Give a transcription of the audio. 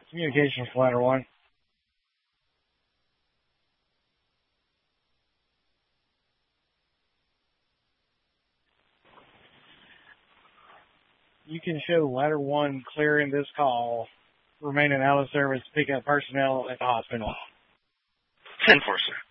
Communications for ladder 1. You can show ladder 1 clearing this call, remaining out of service, pick up personnel at the hospital. 10-4, sir.